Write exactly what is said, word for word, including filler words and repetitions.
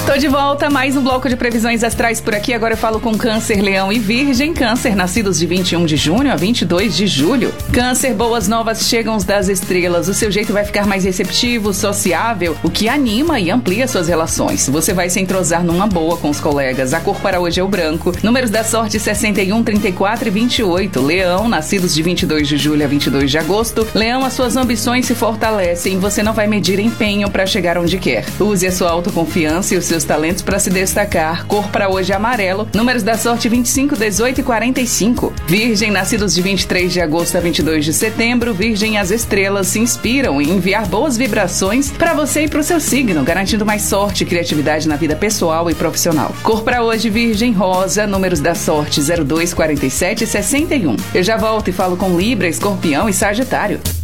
Tô de volta, mais um bloco de previsões astrais por aqui. Agora eu falo com Câncer, Leão e Virgem. Câncer, nascidos de vinte e um de junho a vinte e dois de julho. Câncer, boas novas chegam das estrelas. O seu jeito vai ficar mais receptivo, sociável, o que anima e amplia suas relações. Você vai se entrosar numa boa com os colegas. A cor para hoje é o branco. Números da sorte sessenta e um, trinta e quatro e vinte e oito. Leão, nascidos de vinte e dois de julho a vinte e dois de agosto. Leão, as suas ambições se fortalecem. Você não vai medir empenho para chegar onde quer. Use a sua autoconfiança e os seus talentos para se destacar. Cor para hoje é amarelo. Números da sorte vinte e cinco, dezoito e quarenta e cinco. Virgem, nascidos de vinte e três de agosto a vinte e dois de setembro. Virgem, as estrelas se inspiram em enviar boas vibrações para você e para o seu signo, garantindo mais sorte e criatividade na vida pessoal e profissional. Cor para hoje, Virgem, rosa. Números da sorte zero dois, quarenta e sete e sessenta e um. Eu já volto e falo com Libra, Escorpião e Sagitário.